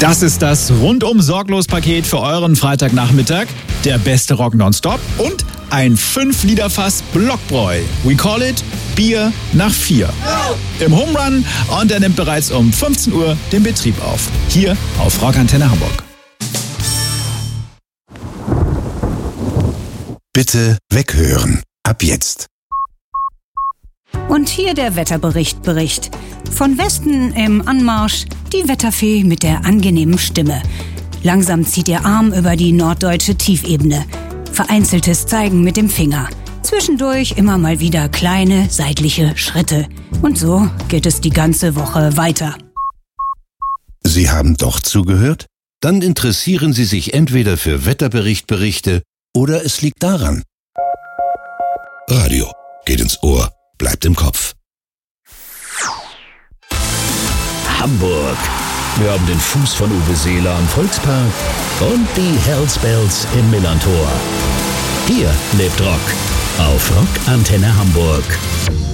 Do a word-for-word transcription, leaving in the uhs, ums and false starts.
Das ist das Rundum-Sorglos-Paket für euren Freitagnachmittag. Der beste Rock nonstop und ein fünf Liter Fass Blockbräu. We call it Bier nach vier. Im Home Run und er nimmt bereits um fünfzehn Uhr den Betrieb auf. Hier auf Rockantenne Hamburg. Bitte weghören. Ab jetzt. Und hier der Wetterbericht Bericht. Von Westen im Anmarsch die Wetterfee mit der angenehmen Stimme. Langsam zieht ihr Arm über die norddeutsche Tiefebene. Vereinzeltes Zeigen mit dem Finger. Zwischendurch immer mal wieder kleine seitliche Schritte. Und so geht es die ganze Woche weiter. Sie haben doch zugehört? Dann interessieren Sie sich entweder für Wetterberichtberichte oder es liegt daran. Radio geht ins Ohr, bleibt im Kopf. Hamburg. Wir haben den Fuß von Uwe Seeler am Volkspark und die Hells Bells im Millantor. Hier lebt Rock auf Rockantenne Hamburg.